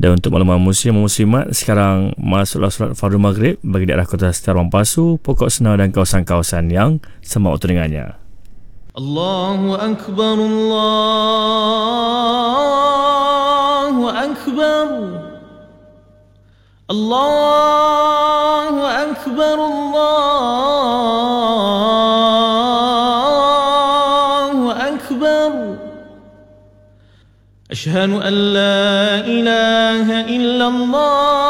Dan untuk makluman muslim dan muslimat, sekarang masuklah solat fardu maghrib bagi daerah Kota Setar, Pasu, Pokok Senau dan kawasan-kawasan yang sama waktu dengannya. Allahu Akbar, Allahu Akbar, Allahu Akbar, Allahu Akbar. Ashhadu an la ilaha illallah.